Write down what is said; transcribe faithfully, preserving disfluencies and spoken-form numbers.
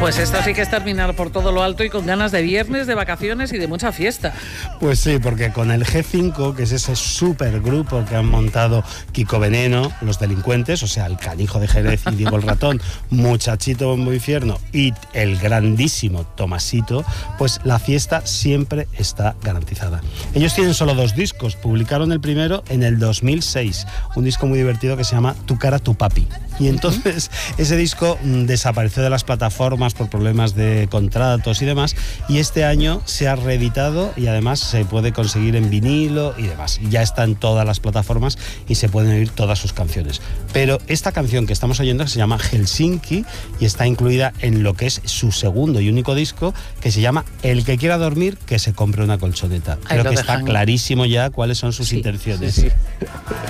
Pues esto sí que es terminar por todo lo alto y con ganas de viernes, de vacaciones y de mucha fiesta. Pues sí, porque con el G cinco, que es ese supergrupo que han montado Kiko Veneno, Los Delincuentes, o sea, el Canijo de Jerez y Diego el Ratón, Muchachito Bombo Infierno y el grandísimo Tomasito, pues la fiesta siempre está garantizada. Ellos tienen solo dos discos, publicaron el primero en el dos mil seis, un disco muy divertido que se llama Tu cara, tu papi. Y entonces ese disco mmm, desapareció de las plataformas por problemas de contratos y demás, y este año se ha reeditado y además se puede conseguir en vinilo y demás. Ya está en todas las plataformas y se pueden oír todas sus canciones. Pero esta canción que estamos oyendo se llama Helsinki y está incluida en lo que es su segundo y único disco, que se llama El que quiera dormir, que se compre una colchoneta. Creo que está clarísimo ya cuáles son sus sí, intenciones. Sí, sí.